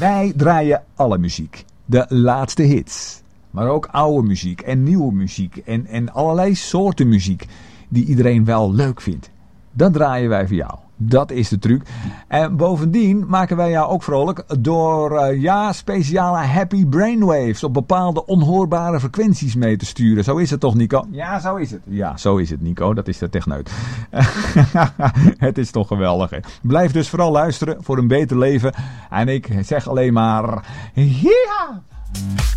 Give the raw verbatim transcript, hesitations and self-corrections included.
Wij draaien alle muziek. De laatste hits. Maar ook oude muziek en nieuwe muziek. En, en allerlei soorten muziek die iedereen wel leuk vindt. Dat draaien wij voor jou. Dat is de truc. En bovendien maken wij jou ook vrolijk door uh, ja, speciale happy brainwaves op bepaalde onhoorbare frequenties mee te sturen. Zo is het toch, Nico? Ja, zo is het. Ja, zo is het, Nico. Dat is de techneut. Het is toch geweldig, hè? Blijf dus vooral luisteren voor een beter leven. En ik zeg alleen maar... Ja!